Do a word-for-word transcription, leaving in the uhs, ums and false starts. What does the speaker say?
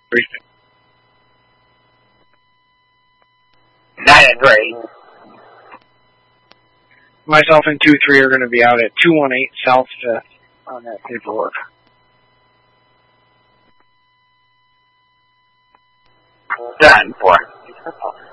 briefing. Nine and three. Myself and two three are going to be out at two one eight South Fifth on that paperwork. Done. Four.